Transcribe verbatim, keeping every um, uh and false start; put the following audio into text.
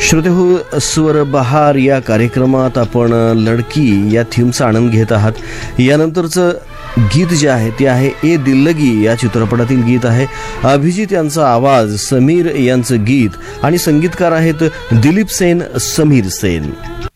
श्रोतेहो, स्वर बहार या कार्यक्रमात आपण लडकी या थीमचा आनंद घेत आहात. यानंतरचं गीत जे आहे ते आहे ए दिल्लगी या चित्रपटातील गीत आहे. अभिजित यांचा आवाज, समीर यांचं गीत आणि संगीतकार आहेत दिलीप सेन, समीर सेन.